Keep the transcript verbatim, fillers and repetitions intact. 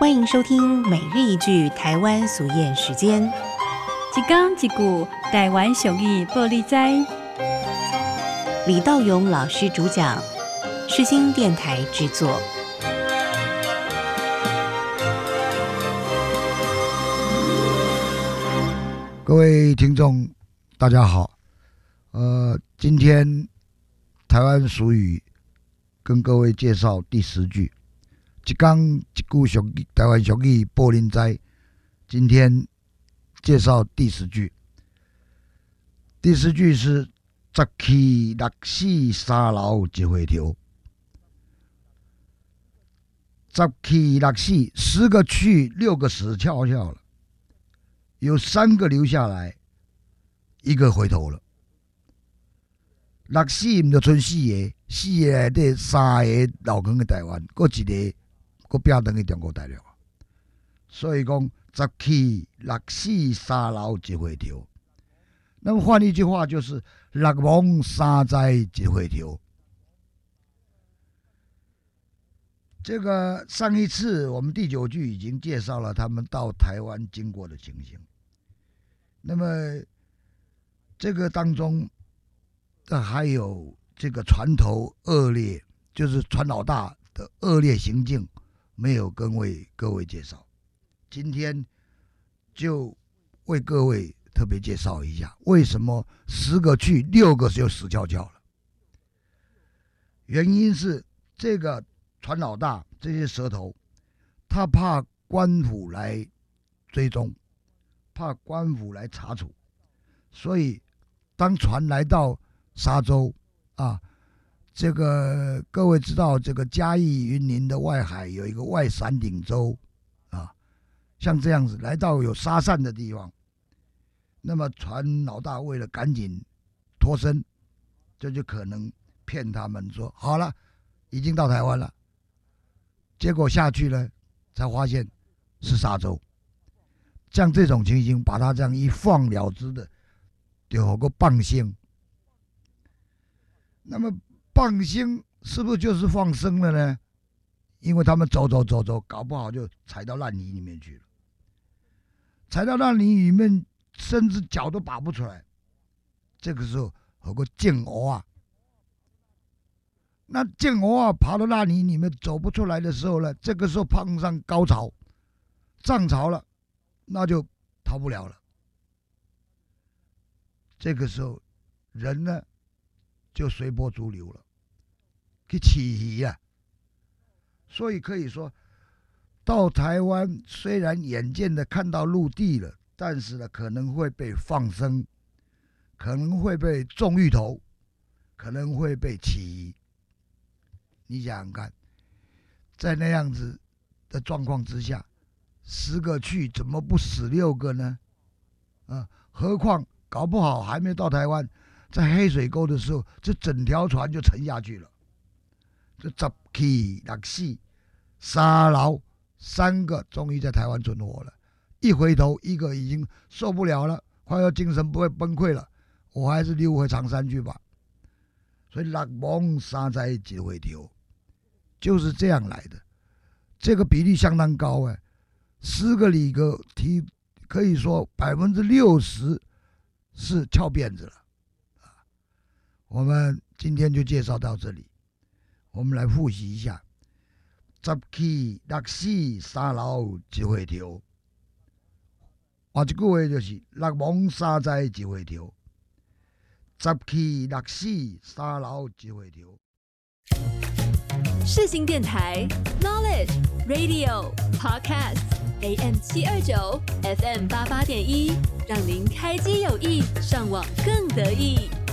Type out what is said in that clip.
欢迎收听每日一句台湾俗谚时间。 一讲一句台湾俗语报你知。 李道勇老师主讲，世新电台制作。 各位听众，大家好。呃，今天台湾俗语跟各位介绍第十句。一讲一句俗语，台湾俗语报恁知。今天介绍第十句。第十句是十去六死三老一回头。十去六死，十个去，六个死翘翘了，有三个留下来，一个回头了。六死唔就剩四个，四个内底三个留囥喺台湾，搁一个搁拼倒去中国大陆。所以讲十去六死三老一回头。那么换一句话就是六亡三灾一回头。这个上一次我们第九句已经介绍了他们到台湾经过的情形。那么这个当中还有这个船头恶劣，就是船老大的恶劣行径，没有跟为各位介绍。今天就为各位特别介绍一下，为什么十个去，六个就死翘翘了。原因是这个船老大这些蛇头，他怕官府来追踪，怕官府来查处，所以当船来到沙洲啊，这个各位知道，这个嘉义云林的外海有一个外伞顶洲啊，像这样子来到有沙汕的地方，那么船老大为了赶紧脱身，这就可能骗他们说好了，已经到台湾了，结果下去呢，才发现是沙洲。像这种情形，把他这样一放了之的，就有个放生。那么放生是不是就是放生了呢？因为他们走走走走，搞不好就踩到烂泥里面去了。踩到烂泥里面，甚至脚都拔不出来。这个时候有个剑鹅啊，那剑鹅啊爬到烂泥里面走不出来的时候呢，这个时候碰上高潮、涨潮了，那就逃不了了。这个时候人呢就随波逐流了，去起鱼啊。所以可以说，到台湾虽然眼见的看到陆地了，但是呢可能会被放生，可能会被种芋头，可能会被起鱼。你想想看，在那样子的状况之下，十个去怎么不死六个呢？啊，何况搞不好还没到台湾，在黑水沟的时候，这整条船就沉下去了。这十去六死三老，三个终于在台湾存活了。一回头，一个已经受不了了，快要精神不会崩溃了，我还是溜回长山去吧。所以六亡三灾一回头，就是这样来的。这个比例相当高哎，十个里个题可以说百分之六十是翘辫子了。我们今天就介绍到这里，我们来复习一下：十去六死三老一回头。换一句话就是六亡三灾一回头。十去六死三老一回头。 世新电台 Knowledge Radio Podcast A M 七二九 F M 八八点一，让您开机有益，上网更得意。